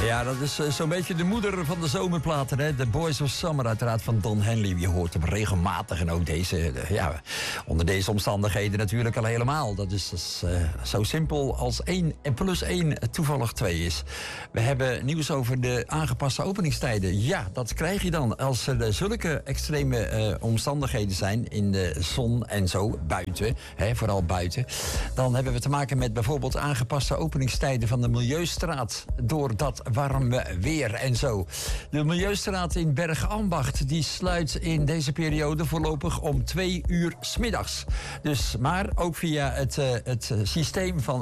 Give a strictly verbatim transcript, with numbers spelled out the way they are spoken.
Ja, dat is uh, zo'n beetje de moeder van de zomerplaten, hè? The Boys of Summer, uiteraard van Don Henley. Je hoort hem regelmatig en ook deze, uh, ja, onder deze omstandigheden natuurlijk al helemaal. Dat is, dat is uh, zo simpel als één plus één toevallig twee is. We hebben nieuws over de aangepaste openingstijden. Ja, dat krijg je dan als er zulke extreme uh, omstandigheden zijn in de zon en zo, buiten, hè, vooral buiten. Dan hebben we te maken met bijvoorbeeld aangepaste openingstijden van de Milieustraat door dat warme weer en zo. De Milieustraat in Bergambacht die sluit in deze periode voorlopig om twee uur 's middags. Dus, maar ook via het, uh, het systeem van